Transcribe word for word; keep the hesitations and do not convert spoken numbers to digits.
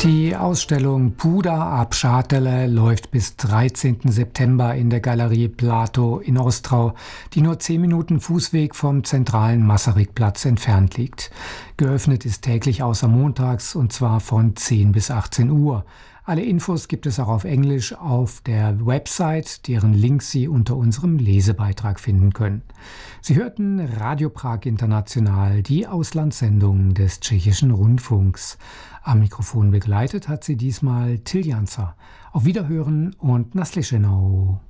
Die Ausstellung Puda a Pratele läuft bis dreizehnten September in der Galerie Plato in Ostrau, die nur zehn Minuten Fußweg vom zentralen Masaryk-Platz entfernt liegt. Geöffnet ist täglich außer montags und zwar von zehn bis achtzehn Uhr. Alle Infos gibt es auch auf Englisch auf der Website, deren Link Sie unter unserem Lesebeitrag finden können. Sie hörten Radio Prag International, die Auslandssendung des Tschechischen Rundfunks. Am Mikrofon begleitet hat sie diesmal Til Janzer. Auf Wiederhören und Naslyšenou.